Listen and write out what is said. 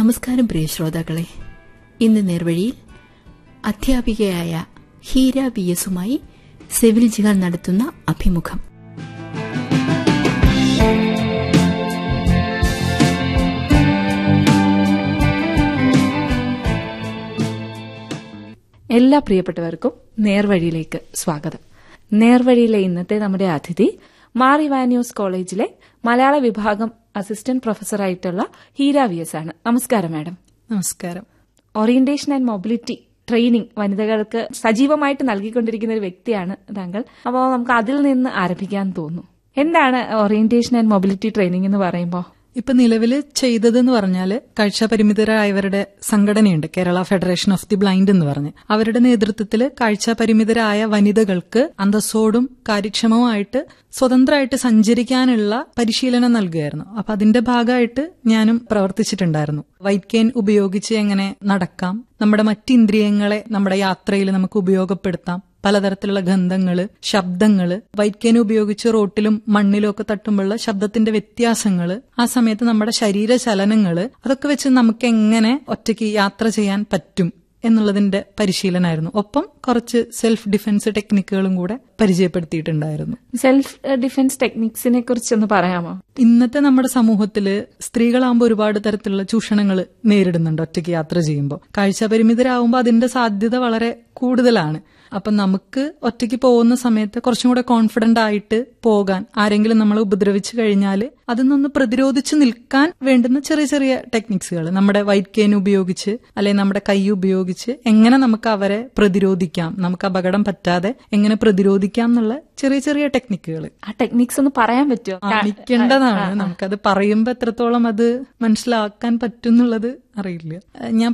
നമസ്കാരം പ്രിയ ശ്രോതാക്കളെ. ഇന്ന് നേർവഴിയിൽ അധ്യാപികയായ ഹീര വി എസുമായി സെവിൽ ജിഹാൻ നടത്തുന്ന അഭിമുഖം. എല്ലാ പ്രിയപ്പെട്ടവർക്കും നേർവഴിയിലേക്ക് സ്വാഗതം. നേർവഴിയിലെ ഇന്നത്തെ നമ്മുടെ അതിഥി മാർ ഇവാനിയോസ് കോളേജിലെ മലയാള വിഭാഗം അസിസ്റ്റന്റ് പ്രൊഫസറായിട്ടുള്ള ഹീര വി എസ് ആണ്. നമസ്കാരം മാഡം. നമസ്കാരം. ഓറിയന്റേഷൻ ആൻഡ് മൊബിലിറ്റി ട്രെയിനിങ് വനിതകൾക്ക് സജീവമായിട്ട് നൽകിക്കൊണ്ടിരിക്കുന്ന ഒരു വ്യക്തിയാണ് താങ്കൾ. അപ്പോൾ നമുക്ക് അതിൽ നിന്ന് ആരംഭിക്കാൻ തോന്നുന്നു. എന്താണ് ഓറിയന്റേഷൻ ആൻഡ് മൊബിലിറ്റി ട്രെയിനിങ് എന്ന് പറയുമ്പോൾ? ഇപ്പൊ നിലവിൽ ചെയ്തതെന്ന് പറഞ്ഞാല് കാഴ്ചാപരിമിതരായവരുടെ സംഘടനയുണ്ട്, Kerala federation of the blind എന്ന് പറഞ്ഞ്. അവരുടെ നേതൃത്വത്തിൽ കാഴ്ചാപരിമിതരായ വനിതകൾക്ക് അന്തസ്സോടും കാര്യക്ഷമമായിട്ട് സ്വതന്ത്രമായിട്ട് സഞ്ചരിക്കാനുള്ള പരിശീലനം നൽകുകയായിരുന്നു. അപ്പൊ അതിന്റെ ഭാഗമായിട്ട് ഞാനും പ്രവർത്തിച്ചിട്ടുണ്ടായിരുന്നു. വൈറ്റ് കെയിൻ ഉപയോഗിച്ച് എങ്ങനെ നടക്കാം, നമ്മുടെ മറ്റിന്ദ്രിയങ്ങളെ നമ്മുടെ യാത്രയിൽ നമുക്ക് ഉപയോഗപ്പെടുത്താം, പലതരത്തിലുള്ള ഗന്ധങ്ങള്, ശബ്ദങ്ങള്, വൈറ്റ് കെയിൻ ഉപയോഗിച്ച് റോട്ടിലും മണ്ണിലും ഒക്കെ തട്ടുമ്പോഴുള്ള ശബ്ദത്തിന്റെ വ്യത്യാസങ്ങള്, ആ സമയത്ത് നമ്മുടെ ശരീര ചലനങ്ങള്, അതൊക്കെ വെച്ച് നമുക്ക് എങ്ങനെ ഒറ്റയ്ക്ക് യാത്ര ചെയ്യാൻ പറ്റും എന്നുള്ളതിന്റെ പരിശീലനമായിരുന്നു. ഒപ്പം കുറച്ച് സെൽഫ് ഡിഫൻസ് ടെക്നിക്കുകളും കൂടെ പരിചയപ്പെടുത്തിയിട്ടുണ്ടായിരുന്നു. സെൽഫ് ഡിഫൻസ് ടെക്നിക്സിനെ കുറിച്ചൊന്ന് പറയാമോ? ഇന്നത്തെ നമ്മുടെ സമൂഹത്തില് സ്ത്രീകളാകുമ്പോൾ ഒരുപാട് തരത്തിലുള്ള ചൂഷണങ്ങൾ നേരിടുന്നുണ്ട് ഒറ്റയ്ക്ക് യാത്ര ചെയ്യുമ്പോൾ. കാഴ്ചാപരിമിതരാകുമ്പോൾ അതിന്റെ സാധ്യത വളരെ കൂടുതലാണ്. അപ്പൊ നമുക്ക് ഒറ്റയ്ക്ക് പോകുന്ന സമയത്ത് കുറച്ചും കൂടെ കോൺഫിഡന്റ് ആയിട്ട് പോകാൻ, ആരെങ്കിലും നമ്മളെ ഉപദ്രവിച്ചു കഴിഞ്ഞാൽ അതിൽ നിന്ന് പ്രതിരോധിച്ച് നിൽക്കാൻ വേണ്ടുന്ന ചെറിയ ചെറിയ ടെക്നിക്സുകൾ നമ്മുടെ വൈറ്റ് കെയിൻ ഉപയോഗിച്ച് അല്ലെങ്കിൽ നമ്മുടെ കൈ ഉപയോഗിച്ച് എങ്ങനെ നമുക്ക് അവരെ പ്രതിരോധിക്കാം, നമുക്ക് അപകടം പറ്റാതെ എങ്ങനെ പ്രതിരോധിക്കാം എന്നുള്ള ചെറിയ ചെറിയ ടെക്നിക്കുകൾ. ആ ടെക്നിക്സ് ഒന്ന് പറയാൻ പറ്റുമോ? കാണിക്കേണ്ടതാണ്. നമുക്കത് പറയുമ്പോൾ എത്രത്തോളം അത് മനസ്സിലാക്കാൻ പറ്റും എന്നുള്ളത് അറിയില്ല. ഞാൻ